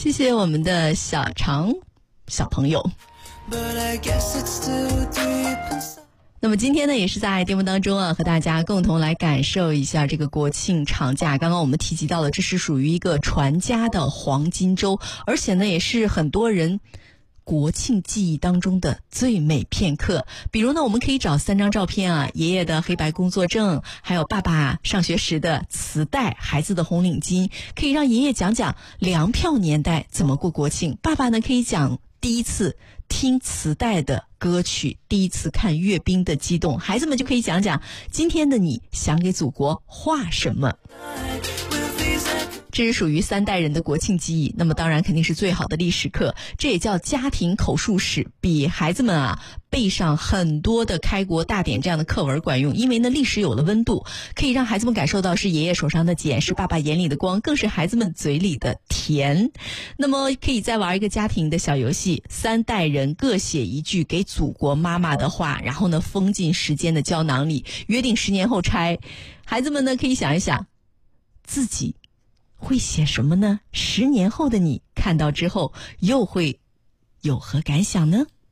谢谢我们的小常小朋友。那么今天呢，也是在节目当中啊，和大家共同来感受一下这个国庆长假。刚刚我们提及到了，这是属于一个传家的黄金周，而且呢，也是很多人国庆记忆当中的最美片刻。比如呢，我们可以找3张照片啊，爷爷的黑白工作证，还有爸爸上学时的磁带，孩子的红领巾，可以让爷爷讲讲粮票年代怎么过国庆，爸爸呢可以讲第一次听磁带的歌曲，第一次看阅兵的激动，孩子们就可以讲讲今天的你想给祖国画什么。这是属于3代人的国庆记忆，那么当然肯定是最好的历史课，这也叫家庭口述史，比孩子们啊背上很多的开国大典这样的课文管用，因为呢历史有了温度，可以让孩子们感受到是爷爷手上的茧，是爸爸眼里的光，更是孩子们嘴里的甜。那么可以再玩一个家庭的小游戏，3代人各写一句给祖国妈妈的话，然后呢封进时间的胶囊里，约定10年后拆。孩子们呢可以想一想自己会写什么呢？10年后的你看到之后又会有何感想呢？